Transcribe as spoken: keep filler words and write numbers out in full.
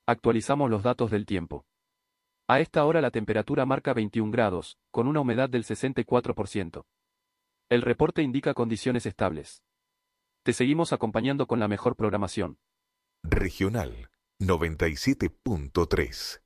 Actualizamos los datos del tiempo. A esta hora la temperatura marca veintiún grados, con una humedad del sesenta y cuatro por ciento. El reporte indica condiciones estables. Te seguimos acompañando con la mejor programación. Regional noventa y siete punto tres.